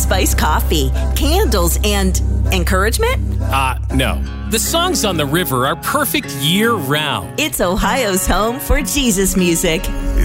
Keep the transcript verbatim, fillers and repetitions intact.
spice coffee, candles, and encouragement? Uh, no. The songs on the river are perfect year-round. It's Ohio's home for Jesus music.